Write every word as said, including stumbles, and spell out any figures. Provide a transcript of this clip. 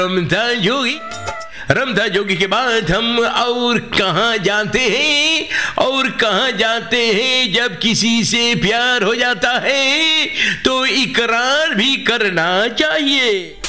रमता जोगी, रमता जोगी के बाद हम और कहाँ जाते हैं और कहाँ जाते हैं। जब किसी से प्यार हो जाता है तो इकरार भी करना चाहिए।